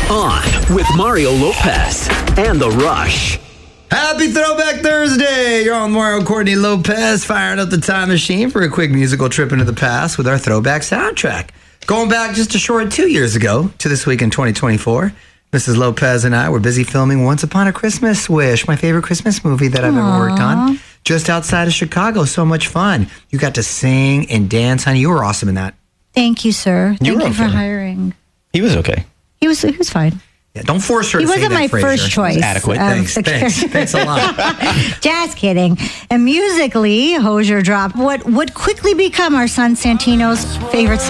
On with Mario Lopez and The Rush. Happy Throwback Thursday! You're on Mario Courtney Lopez, firing up the time machine for a quick musical trip into the past with our throwback soundtrack. Going back just a short 2 years ago to this week in 2024, Mrs. Lopez and I were busy filming Once Upon a Christmas Wish, my favorite Christmas movie that I've ever worked on, just outside of Chicago. So much fun. You got to sing and dance, honey. You were awesome in that. Thank you, sir. Thank you for hiring. He was okay. He was fine. Yeah, don't force her to say that, He wasn't my first choice. Adequate. Thanks a lot. Just kidding. And musically, Hozier dropped what would quickly become our son Santino's favorite song.